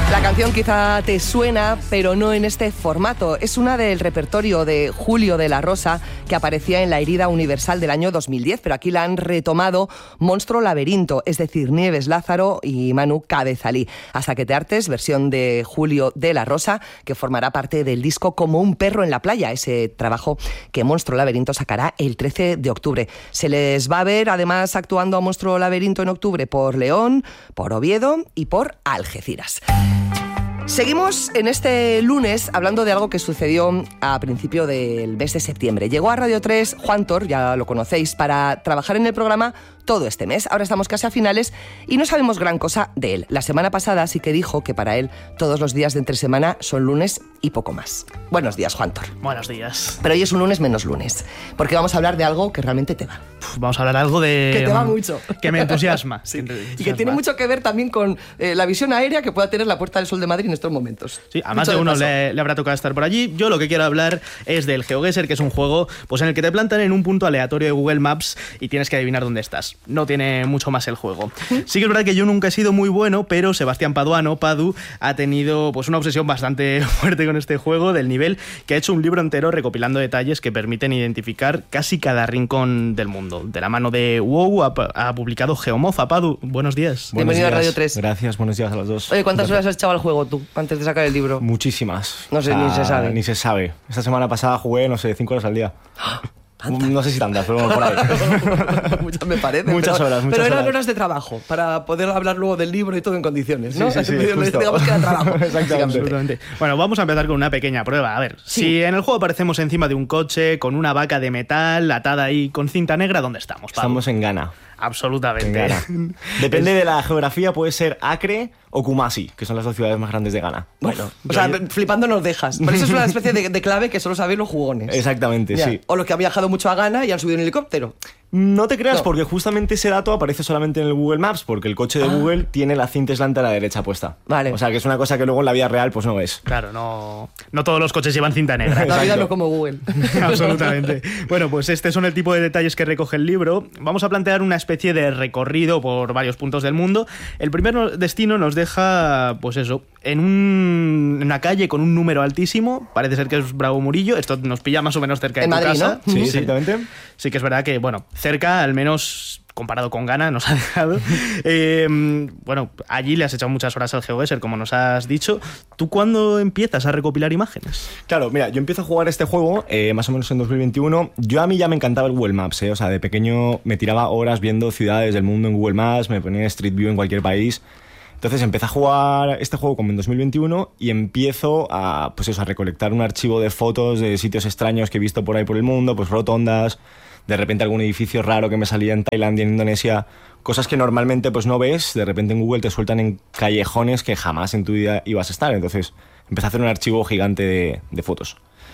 La canción quizá te suena, pero no en este formato. Es una del repertorio de Julio de la Rosa, que aparecía en La herida universal del año 2010, pero aquí la han retomado Monstruo Laberinto, es decir, Nieves Lázaro y Manu Cabezalí. Hasta que te hartes, versión de Julio de la Rosa, que formará parte del disco Como un perro en la playa, ese trabajo que Monstruo Laberinto sacará el 13 de octubre. Se les va a ver, además, actuando a Monstruo Laberinto en octubre por León, por Oviedo y por Algeciras. Seguimos en este lunes hablando de algo que sucedió a principio del mes de septiembre. Llegó a Radio 3 Juan Tor, ya lo conocéis, para trabajar en el programa todo este mes. Ahora estamos casi a finales y no sabemos gran cosa de él. La semana pasada sí que dijo que para él todos los días de entre semana son lunes y poco más. Buenos días, Juan Tor. Buenos días. Pero hoy es un lunes menos lunes, porque vamos a hablar de algo que realmente te va. Vamos a hablar algo de... Que te va mucho. Que me entusiasma. Sí. Y que tiene mucho que ver también con la visión aérea que pueda tener la Puerta del Sol de Madrid en estos momentos. Sí, a más de uno le habrá tocado estar por allí. Yo lo que quiero hablar es del GeoGuessr, que es un juego pues en el que te plantan en un punto aleatorio de Google Maps y tienes que adivinar dónde estás. No tiene mucho más el juego. Sí que es verdad que yo nunca he sido muy bueno, pero Sebastián Paduano, Padu, ha tenido pues una obsesión bastante fuerte con este juego, del nivel que ha hecho un libro entero recopilando detalles que permiten identificar casi cada rincón del mundo. De la mano de WoW ha publicado Geomoza. Padu, buenos días. Bienvenido a Radio 3. Gracias, buenos días a los dos. Oye, ¿cuántas horas has echado al juego tú antes de sacar el libro? Muchísimas. No sé, ni se sabe. Ni se sabe. Esta semana pasada jugué, no sé, 5 horas al día. No sé si tantas, pero bueno, por ahí. Muchas me parece. Muchas horas. Pero eran horas de trabajo, para poder hablar luego del libro y todo en condiciones, ¿no? Sí, Digamos que era trabajo. Exactamente. Absolutamente. Bueno, vamos a empezar con una pequeña prueba. A ver, si en el juego aparecemos encima de un coche con una vaca de metal atada ahí con cinta negra, ¿dónde estamos, Pablo? Estamos en Ghana. Absolutamente. Depende de la geografía, puede ser Acre o Kumasi, que son las dos ciudades más grandes de Ghana. Bueno, o sea, flipando nos dejas. Por eso es una especie de clave que solo saben los jugones. Exactamente, ya. sí. O los que han viajado mucho a Ghana y han subido en helicóptero. No te creas, No. porque justamente ese dato aparece solamente en el Google Maps, porque el coche de Google tiene la cinta aislante a la derecha puesta. Vale. O sea, que es una cosa que luego en la vida real pues no es. Claro, no todos los coches llevan cinta negra. La vida no como Google. Absolutamente. Bueno, pues este son el tipo de detalles que recoge el libro. Vamos a plantear una especie de recorrido por varios puntos del mundo. El primer destino nos deja, pues eso, en una calle con un número altísimo. Parece ser que es Bravo Murillo. Esto nos pilla más o menos cerca de tu Madrid, casa. ¿no? Sí, exactamente. Sí que es verdad que, bueno, cerca, al menos comparado con Ghana, nos ha dejado. Bueno, allí le has echado muchas horas al GeoGuessr, como nos has dicho. ¿Tú cuándo empiezas a recopilar imágenes? Claro, mira, yo empiezo a jugar este juego más o menos en 2021. A mí ya me encantaba el Google Maps, o sea, de pequeño me tiraba horas viendo ciudades del mundo en Google Maps, me ponía Street View en cualquier país. Entonces empecé a jugar este juego como en 2021 y empiezo a, pues eso, a recolectar un archivo de fotos de sitios extraños que he visto por ahí por el mundo, pues rotondas, de repente algún edificio raro que me salía en Tailandia, en Indonesia, cosas que normalmente pues no ves, de repente en Google te sueltan en callejones que jamás en tu vida ibas a estar. Entonces empecé a hacer un archivo gigante de fotos.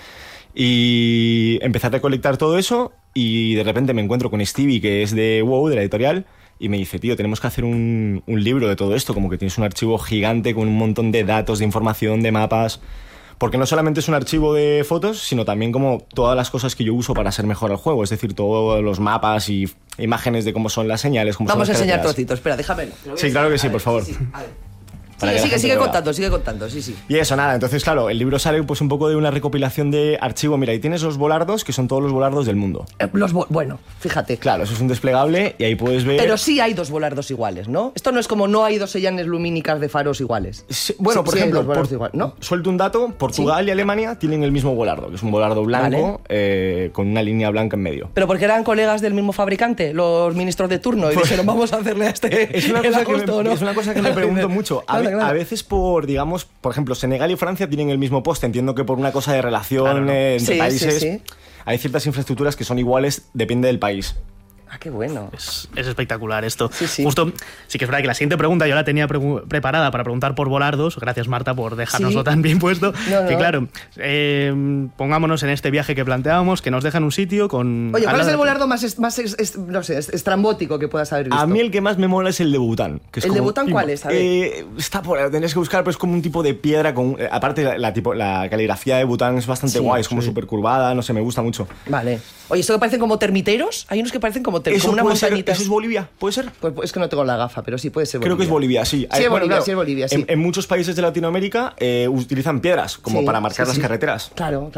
Y empecé a recolectar todo eso y de repente me encuentro con Stevie, que es de WoW, de la editorial, y me dice, tío, tenemos que hacer un libro de todo esto, como que tienes un archivo gigante con un montón de datos, de información, de mapas, porque no solamente es un archivo de fotos, sino también como todas las cosas que yo uso para hacer mejor el juego, es decir, todos los mapas y imágenes de cómo son las señales, cómo Vamos son a las enseñar carreteras. trocitos. Espera, déjame. Sí, claro que sí, por favor. Sí. A ver. Para que la gente Sigue lo vea. contando, sí. Y eso, nada, entonces claro, el libro sale pues un poco de una recopilación de archivo. Mira, ahí tienes los volardos, que son todos los volardos del mundo. Bueno, fíjate. Claro, eso es un desplegable y ahí puedes ver... Pero sí hay dos volardos iguales, ¿no? Esto no es como no hay dos señales lumínicas de faros iguales. Sí, bueno, por Sí hay ejemplo, dos volardos iguales, ¿no? suelto un dato, Portugal y Alemania tienen el mismo volardo, que es un volardo blanco con una línea blanca en medio. Pero porque eran colegas del mismo fabricante, los ministros de turno, y dijeron, vamos a hacerle a este Es una en cosa, agosto, ¿no? es una cosa que me pregunto mucho. Claro. A veces digamos, por ejemplo, Senegal y Francia tienen el mismo poste. Entiendo que por una cosa de relación Claro, ¿no? entre Sí, países sí. hay ciertas infraestructuras que son iguales, depende del país. Ah, qué bueno. Es espectacular esto. Sí. Justo, sí que es verdad que la siguiente pregunta yo la tenía preparada para preguntar por volardos. Gracias, Marta, por dejárnoslo Sí. tan bien puesto. No. Que claro, pongámonos en este viaje que planteábamos, que nos deja en un sitio con... Oye, ¿cuál es el de- volardo más no sé, estrambótico que puedas haber visto? A mí el que más me mola es el de Bután. Que es ¿El de como- Bután cuál es? A ver. Está por ahí, tenéis que buscar, pero es como un tipo de piedra con... aparte, la caligrafía de Bután es bastante Sí, guay, es como sí. súper curvada, no sé, me gusta mucho. Vale. Oye, ¿esto que parecen como termiteros? Hay unos que parecen como como Eso unas puede ser, montañitas. ¿eso es Bolivia? ¿Puede ser? Pues es que no tengo la gafa, pero sí puede ser Bolivia. Creo que es Bolivia, sí. Sí, es Bolivia, claro, sí es Bolivia, sí. En muchos países de Latinoamérica utilizan piedras como Sí, para marcar sí, las sí. carreteras. Claro.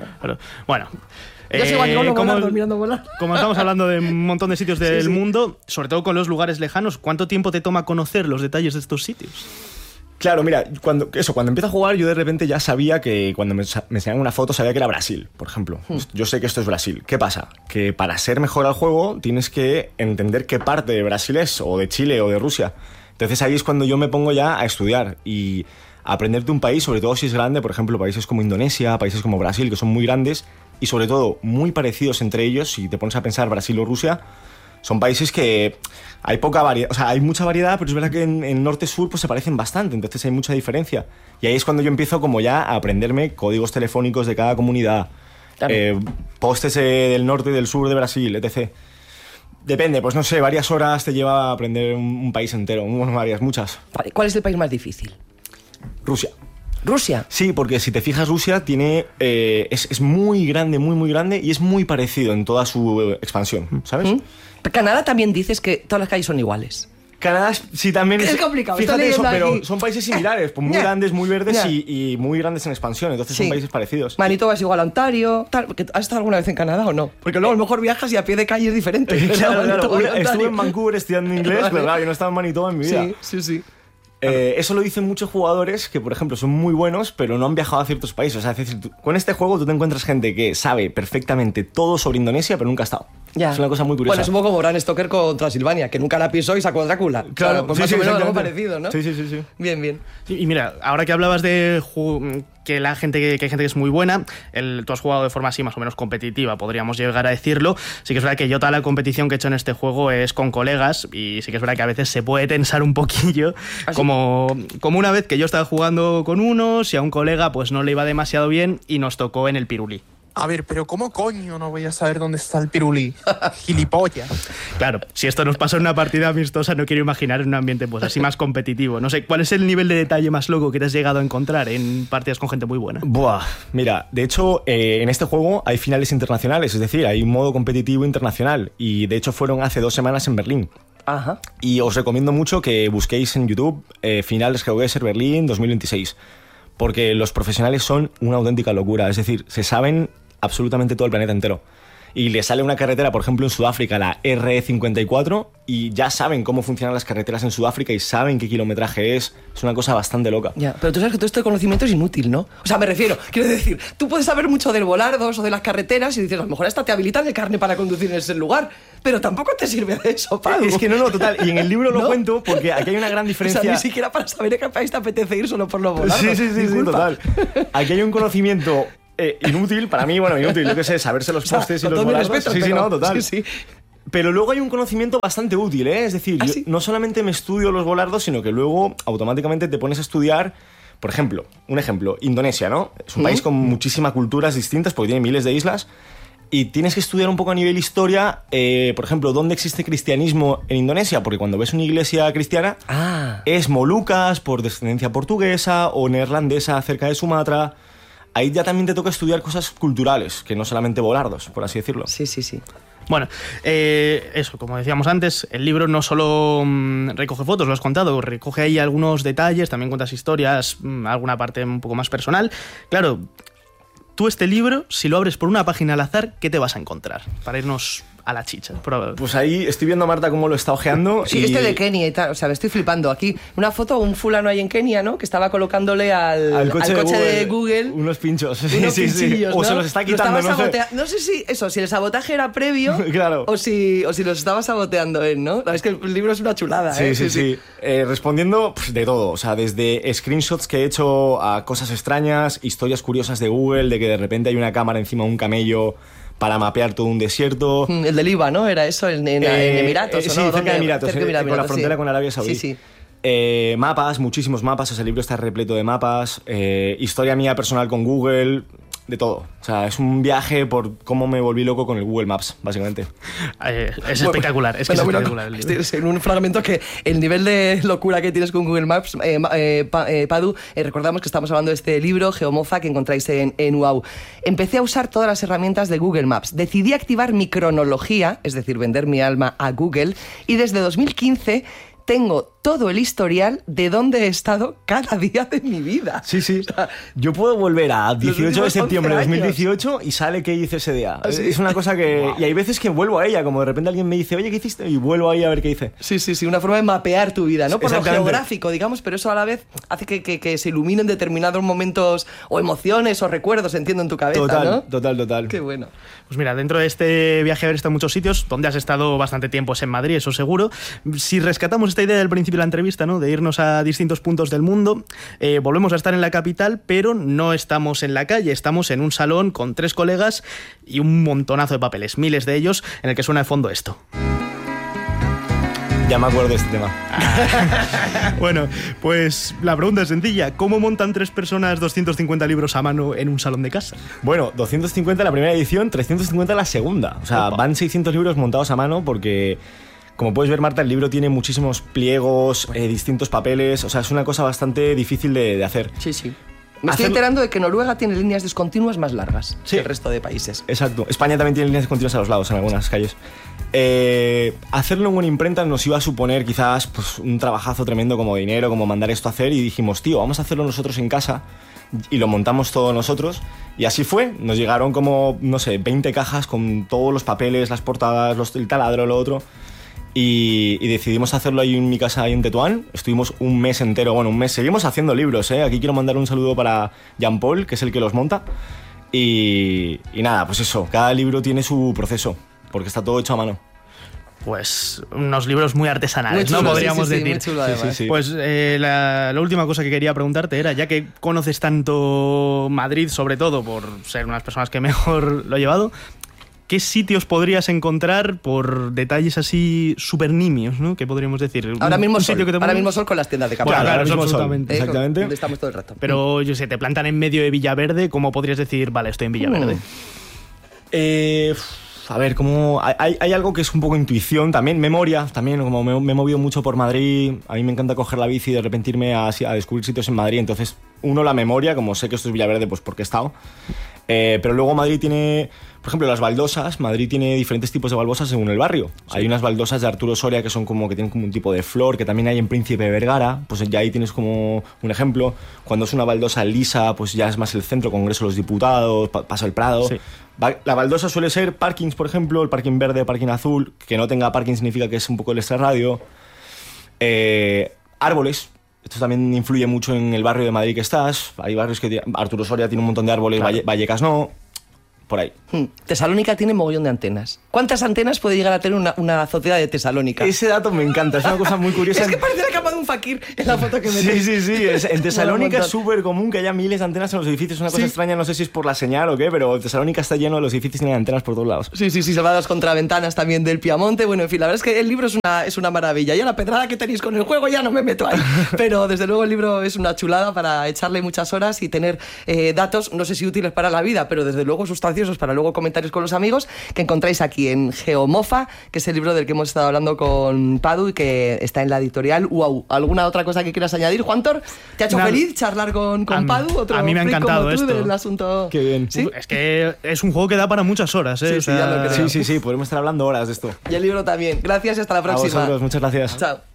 Bueno. Yo sigo aquí con los volardos, mirando volar. Como estamos hablando de un montón de sitios del Sí. mundo, sobre todo con los lugares lejanos, ¿cuánto tiempo te toma conocer los detalles de estos sitios? Claro, mira, cuando empiezo a jugar yo de repente ya sabía que cuando me enseñaban una foto sabía que era Brasil, por ejemplo. Yo sé que esto es Brasil. ¿Qué pasa? Que para ser mejor al juego tienes que entender qué parte de Brasil es, o de Chile, o de Rusia. Entonces ahí es cuando yo me pongo ya a estudiar y a aprenderte un país, sobre todo si es grande, por ejemplo, países como Indonesia, países como Brasil, que son muy grandes y sobre todo muy parecidos entre ellos. Si te pones a pensar Brasil o Rusia, son países que hay poca variedad, o sea, hay mucha variedad, pero es verdad que en norte-sur pues se parecen bastante, entonces hay mucha diferencia. Y ahí es cuando yo empiezo como ya a aprenderme códigos telefónicos de cada comunidad, Claro. postes del norte y del sur de Brasil, etc. Depende, pues no sé, varias horas te lleva a aprender un país entero, muchas. Vale, ¿cuál es el país más difícil? Rusia. ¿Rusia? Sí, porque si te fijas, Rusia tiene es muy grande, muy grande y es muy parecido en toda su expansión, ¿sabes? Canadá también dices que todas las calles son iguales. Canadá sí también Es complicado, Fíjate estoy eso, leyendo pero aquí. son países similares, pues muy Ya. grandes, muy verdes Ya. y muy grandes en expansión, entonces son Sí. países parecidos. Manitoba es igual a Ontario. Tal. ¿Has estado alguna vez en Canadá o no? Porque luego a lo mejor viajas y a pie de calle es diferente. Claro, Manitoba y Ontario. estuve en Vancouver estudiando inglés, Vale. pero claro, yo no estaba en Manitoba en mi vida. Sí. Eso lo dicen muchos jugadores que, por ejemplo, son muy buenos, pero no han viajado a ciertos países. O sea, es decir, con este juego tú te encuentras gente que sabe perfectamente todo sobre Indonesia, pero nunca ha estado. Ya. Es una cosa muy curiosa. Bueno, es un poco como Bram Stoker con Transilvania, que nunca la pisó y sacó a Drácula. Claro, pues sí, más sí, o menos algo exactamente. parecido, ¿no? Sí. Bien. Sí, y mira, ahora que hablabas de que hay gente que es muy buena, tú has jugado de forma así más o menos competitiva, podríamos llegar a decirlo. Sí que es verdad que yo toda la competición que he hecho en este juego es con colegas y sí que es verdad que a veces se puede tensar un poquillo, ¿Ah, sí? como una vez que yo estaba jugando con unos y a un colega pues no le iba demasiado bien y nos tocó en el pirulí. A ver, pero ¿cómo coño no voy a saber dónde está el pirulí? Gilipollas. Claro, si esto nos pasó en una partida amistosa, no quiero imaginar en un ambiente pues así más competitivo. No sé, ¿cuál es el nivel de detalle más loco que te has llegado a encontrar en partidas con gente muy buena? Buah, mira, de hecho, en este juego hay finales internacionales, es decir, hay un modo competitivo internacional. Y de hecho fueron hace 2 semanas en Berlín. Ajá. Y os recomiendo mucho que busquéis en YouTube finales GeoGuessr Berlín 2026. Porque los profesionales son una auténtica locura. Es decir, se saben absolutamente todo el planeta entero. Y le sale una carretera, por ejemplo, en Sudáfrica, la RE54, y ya saben cómo funcionan las carreteras en Sudáfrica y saben qué kilometraje es. Es una cosa bastante loca. Ya, pero tú sabes que todo este conocimiento es inútil, ¿no? O sea, me refiero, quiero decir, tú puedes saber mucho del volardos o de las carreteras y dices, a lo mejor hasta te habilitan el carne para conducir en ese lugar, pero tampoco te sirve de eso, Pau. Es que no, total. Y en el libro lo ¿No? cuento porque aquí hay una gran O diferencia. sea, ni siquiera para saber a qué país te apetece ir solo por los volardos. Sí, Disculpa. total. Aquí hay un conocimiento inútil, para mí, bueno, inútil, yo qué sé, saberse los O sea, postes y con los todo mi volardos. respeto, Sí, pero- no, total. sí. Pero luego hay un conocimiento bastante útil, ¿eh? Es decir, ¿Ah, yo sí? no solamente me estudio los volardos, sino que luego automáticamente te pones a estudiar, por ejemplo, un ejemplo, Indonesia, ¿no? Es un país con muchísimas culturas distintas porque tiene miles de islas. Y tienes que estudiar un poco a nivel historia, por ejemplo, dónde existe cristianismo en Indonesia, porque cuando ves una iglesia cristiana, Ah. es Molucas por descendencia portuguesa o neerlandesa cerca de Sumatra. Ahí ya también te toca estudiar cosas culturales, que no solamente volardos, por así decirlo. Sí. Bueno, eso, como decíamos antes, el libro no solo recoge fotos, lo has contado, recoge ahí algunos detalles, también cuentas historias, alguna parte un poco más personal. Claro, tú este libro, si lo abres por una página al azar, ¿qué te vas a encontrar? Para irnos a la chicha. Pues ahí estoy viendo a Marta cómo lo está ojeando. Sí, y... este de Kenia y tal, o sea, me estoy flipando. Aquí una foto, un fulano ahí en Kenia, ¿no? Que estaba colocándole al coche de Google unos pinchos. unos pinchillos, O ¿no? se los está Lo quitando, estaba no sé. No sé si eso, si el sabotaje era previo Claro. o si los estaba saboteando él, ¿no? Es que el libro es una chulada, ¿eh? Sí. Respondiendo pues, de todo, o sea, desde screenshots que he hecho a cosas extrañas, historias curiosas de Google, de que de repente hay una cámara encima de un camello para mapear todo un desierto. El del IVA, ¿no? Era eso en Emiratos, ¿o sí, no? cerca ¿Dónde? de Emiratos, Cerca de con la Emiratos, frontera sí. con Arabia Saudí. Sí. Mapas, muchísimos mapas, ese libro está repleto de mapas, historia mía personal con Google, de todo. O sea, es un viaje por cómo me volví loco con el Google Maps, básicamente. Es espectacular, es que es espectacular el libro. En un fragmento que el nivel de locura que tienes con Google Maps, Padu, recordamos que estamos hablando de este libro, Geomofa, que encontráis en UAU. Empecé a usar todas las herramientas de Google Maps. Decidí activar mi cronología, es decir, vender mi alma a Google, y desde 2015 tengo todo el historial de dónde he estado cada día de mi vida. Sí, sí. O sea, yo puedo volver a 18 de septiembre de 11 años. 2018 y sale qué hice ese día. ¿Ah, sí? Es una cosa que... Wow. Y hay veces que vuelvo a ella, como de repente alguien me dice, oye, ¿qué hiciste? Y vuelvo ahí a ver qué hice. Sí, una forma de mapear tu vida, ¿no? Por lo Exactamente. geográfico, digamos, pero eso a la vez hace que se iluminen determinados momentos o emociones o recuerdos, entiendo, en tu cabeza, ¿no? Total. Qué bueno. Pues mira, dentro de este viaje a haber estado en muchos sitios, donde has estado bastante tiempo es en Madrid, eso seguro. Si rescatamos esta idea del principio de la entrevista, ¿no? De irnos a distintos puntos del mundo, volvemos a estar en la capital, pero no estamos en la calle, estamos en un salón con 3 colegas y un montonazo de papeles, miles de ellos, en el que suena de fondo esto. Ya me acuerdo de este tema. Bueno, pues la pregunta es sencilla. ¿Cómo montan 3 personas 250 libros a mano en un salón de casa? Bueno, 250 la primera edición, 350 la segunda. O sea, Opa. van 600 libros montados a mano porque... Como puedes ver, Marta, el libro tiene muchísimos pliegos, distintos papeles. O sea, es una cosa bastante difícil de hacer. Sí. Me estoy enterando de que Noruega tiene líneas discontinuas más largas Sí. que el resto de países. Exacto. España también tiene líneas continuas a los lados en algunas calles. Hacerlo en una imprenta nos iba a suponer quizás pues, un trabajazo tremendo como dinero, como mandar esto a hacer. Y dijimos, tío, vamos a hacerlo nosotros en casa. Y lo montamos todos nosotros. Y así fue. Nos llegaron como, no sé, 20 cajas con todos los papeles, las portadas, el taladro, lo otro. Y decidimos hacerlo ahí en mi casa, ahí en Tetuán. Estuvimos un mes entero, bueno, un mes. Seguimos haciendo libros, ¿eh? Aquí quiero mandar un saludo para Jean Paul, que es el que los monta. Y nada, pues eso, cada libro tiene su proceso, porque está todo hecho a mano. Pues unos libros muy artesanales, Muy chulo, ¿no? Podríamos sí, decir. muy chulo, además. Sí. Pues la última cosa que quería preguntarte era, ya que conoces tanto Madrid, sobre todo por ser unas personas que mejor lo he llevado, ¿qué sitios podrías encontrar por detalles así súper nimios, ¿no? ¿Qué podríamos decir? Ahora mismo un Sol, sitio que te ahora ponga- mismo Sol con las tiendas de Bueno, capital. claro, ahora mismo absolutamente. Exactamente. Donde estamos todo el rato. Pero yo sé, te plantan en medio de Villaverde, ¿cómo podrías decir, vale, estoy en Villaverde? A ver, como hay algo que es un poco intuición, también memoria, también como me he movido mucho por Madrid, a mí me encanta coger la bici y de repente irme a descubrir sitios en Madrid, entonces uno la memoria, como sé que esto es Villaverde, pues porque he estado, pero luego Madrid tiene, por ejemplo, las baldosas. Madrid tiene diferentes tipos de baldosas según el barrio. Sí. Hay unas baldosas de Arturo Soria que son como que tienen como un tipo de flor, que también hay en Príncipe de Vergara, pues ya ahí tienes como un ejemplo. Cuando es una baldosa lisa, pues ya es más el centro, Congreso de los Diputados, Paso del Prado. Sí. La baldosa suele ser parkings, por ejemplo, el parking verde, parking azul. Que no tenga parking significa que es un poco el extrarradio. Árboles. Esto también influye mucho en el barrio de Madrid que estás. Hay barrios que Arturo Soria tiene un montón de árboles, claro. Vallecas no. Por ahí. Tesalónica tiene mogollón de antenas. ¿Cuántas antenas puede llegar a tener una sociedad de Tesalónica? Ese dato me encanta, es una cosa muy curiosa. Es que parece la cama de un fakir en la foto que me Sí. En Tesalónica es súper común que haya miles de antenas en los edificios. Es una cosa extraña, no sé si es por la señal o qué, pero Tesalónica está lleno de los edificios, tienen antenas por todos lados. Sí, salvadas contra ventanas también del Piamonte. Bueno, en fin, la verdad es que el libro es una maravilla. Yo la pedrada que tenéis con el juego ya no me meto ahí. Pero desde luego el libro es una chulada para echarle muchas horas y tener datos, no sé si útiles para la vida, pero desde luego sustanciosos para luego comentar con los amigos, que encontráis aquí en Geomofa, que es el libro del que hemos estado hablando con Padu y que está en la editorial UAU. ¿Alguna otra cosa que quieras añadir, Juantor? ¿Te ha hecho feliz charlar con Padu? A mí me ha encantado esto. Del asunto. Qué bien. ¿Sí? Es que es un juego que da para muchas horas, ¿eh? Sí, ya lo creo. Sí, podemos estar hablando horas de esto. Y el libro también. Gracias y hasta la próxima. A vosotros, muchas gracias. Chao.